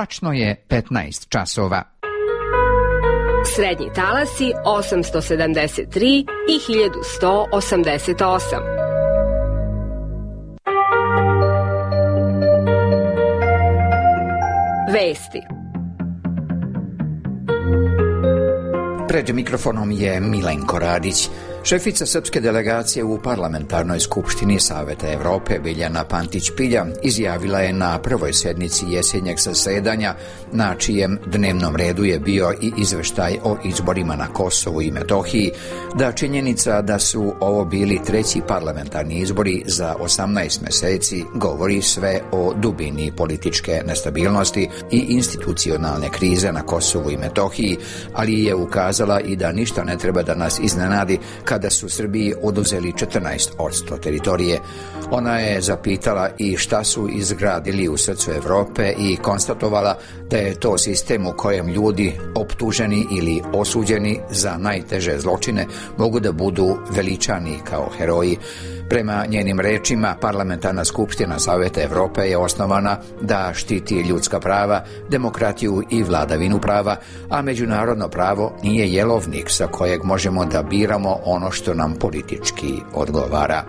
Tačno je 15 časova. Srednji talasi 873 i 1188. Vesti. Pred mikrofonom je Milenko Radić. Šefica srpske delegacije u Parlamentarnoj skupštini Saveta Evrope Biljana Pantić-Pilja izjavila je na prvoj sednici jesenjeg zasedanja, na čijem dnevnom redu je bio i izveštaj o izborima na Kosovu i Metohiji, da činjenica da su ovo bili treći parlamentarni izbori za 18 meseci govori sve o dubini političke nestabilnosti i institucionalne krize na Kosovu i Metohiji, ali je ukazala i da ništa ne treba da nas iznenadi kada su Srbiji oduzeli 14% teritorije. Ona je zapitala i šta su izgradili u srcu Evrope i konstatovala da je to sistem u kojem ljudi optuženi ili osuđeni za najteže zločine mogu da budu veličani kao heroji. Prema njenim rečima, Parlamentarna skupština Saveta Evrope je osnovana da štiti ljudska prava, demokratiju i vladavinu prava, a međunarodno pravo nije jelovnik sa kojeg možemo da biramo ono što nam politički odgovara.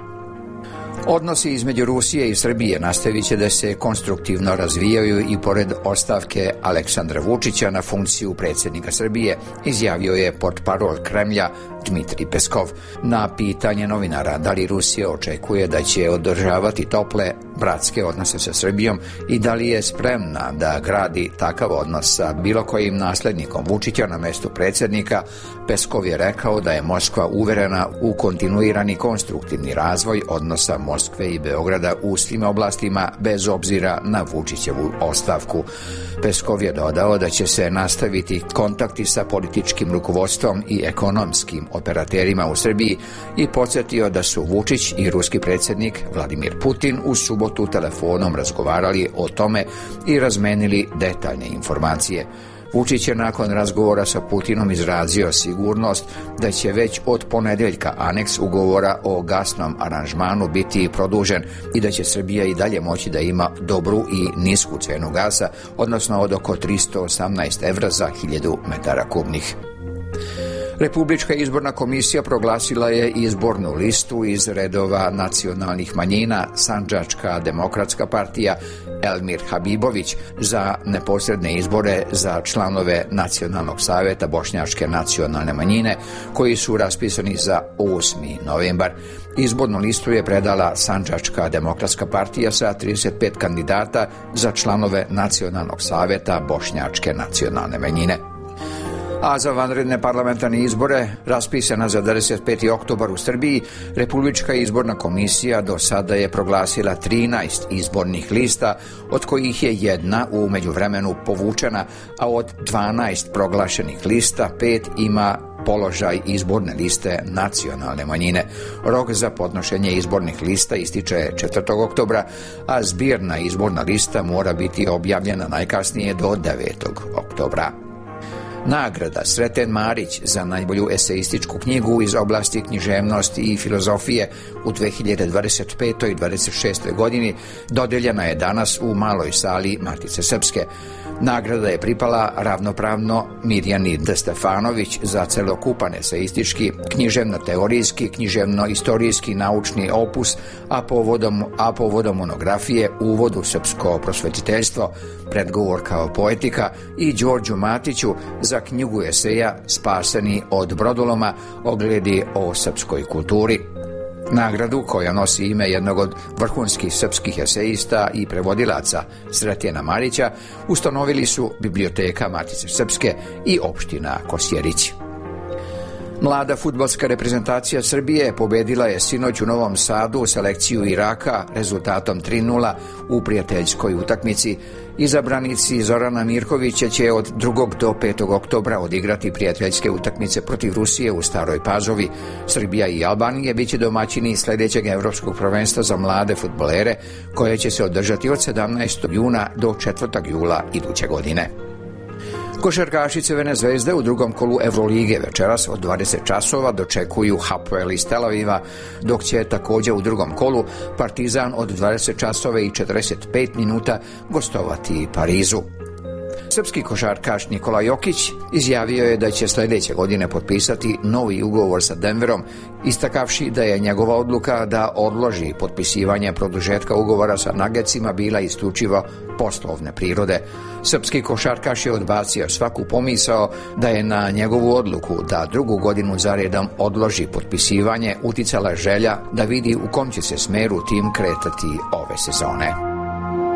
Odnosi između Rusije i Srbije nastavit će da se konstruktivno razvijaju i pored ostavke Aleksandra Vučića na funkciju predsjednika Srbije, izjavio je portparol Kremlja Dmitrij Peskov. Na pitanje novinara da li Rusija očekuje da će održavati tople bratske odnose sa Srbijom i da li je spremna da gradi takav odnos sa bilo kojim naslednikom Vučića na mestu predsjednika, Peskov je rekao da je Moskva uverena u kontinuirani konstruktivni razvoj odnosa Moskve i Beograda u svim oblastima bez obzira na Vučićevu ostavku. Peskov je dodao da će se nastaviti kontakti sa političkim rukovodstvom i ekonomskim operaterima u Srbiji i podsjetio da su Vučić i ruski predsjednik Vladimir Putin u subotu telefonom razgovarali o tome i razmenili detaljne informacije. Vučić je nakon razgovora sa Putinom izrazio sigurnost da će već od ponedeljka aneks ugovora o gasnom aranžmanu biti produžen i da će Srbija i dalje moći da ima dobru i nisku cenu gasa, odnosno od oko 318 evra za 1000 metara kubnih. Republička izborna komisija proglasila je izbornu listu iz redova nacionalnih manjina Sandžačka demokratska partija Elmir Habibović za neposredne izbore za članove Nacionalnog saveta Bošnjačke nacionalne manjine koji su raspisani za 8. novembar. Izbornu listu je predala Sandžačka demokratska partija sa 35 kandidata za članove Nacionalnog saveta Bošnjačke nacionalne manjine. A za vanredne parlamentarne izbore, raspisana za 25. oktobar u Srbiji, Republička izborna komisija do sada je proglasila 13 izbornih lista, od kojih je jedna u međuvremenu povučena, a od 12 proglašenih lista 5 ima položaj izborne liste nacionalne manjine. Rok za podnošenje izbornih lista ističe 4. oktobra, a zbirna izborna lista mora biti objavljena najkasnije do 9. oktobra. Nagrada Sreten Marić za najbolju eseističku knjigu iz oblasti književnosti i filozofije u 2025. i 2026. godini dodeljena je danas u maloj sali Matice Srpske. Nagrada je pripala ravnopravno Mirjani D. Stefanović za celokupan eseistički, književno-teorijski, književno-istorijski naučni opus, a povodom monografije Uvod u srpsko prosvetiteljstvo, predgovor kao poetika, i Đorđu Matiću za knjigu eseja Spaseni od brodoloma, ogledi o srpskoj kulturi. Nagradu, koja nosi ime jednog od vrhunskih srpskih eseista i prevodilaca Sretena Marića, ustanovili su Biblioteka Matice Srpske i opština Kosjerić. Mlada fudbalska reprezentacija Srbije pobedila je sinoć u Novom Sadu selekciju Iraka rezultatom 3:0 u prijateljskoj utakmici. Izabranici Zorana Mirkovića će od 2. do 5. oktobra odigrati prijateljske utakmice protiv Rusije u Staroj Pazovi. Srbija i Albanija biće domaćini sljedećeg evropskog prvenstva za mlade fudbalere, koje će se održati od 17. juna do 4. jula iduće godine. Košarkaši Crvene zvezde u drugom kolu Evrolige večeras od 20 časova dočekuju Hapoel iz Tel Aviva, dok će također u drugom kolu Partizan od 20 časova i 45 minuta gostovati Parizu. Srpski košarkaš Nikola Jokić izjavio je da će sljedeće godine potpisati novi ugovor sa Denverom, istakavši da je njegova odluka da odloži potpisivanje produžetka ugovora sa Nuggetsima bila isključivo poslovne prirode. Srpski košarkaš je odbacio svaku pomisao da je na njegovu odluku da drugu godinu zaredom odloži potpisivanje uticala želja da vidi u kom će se smeru tim kretati ove sezone.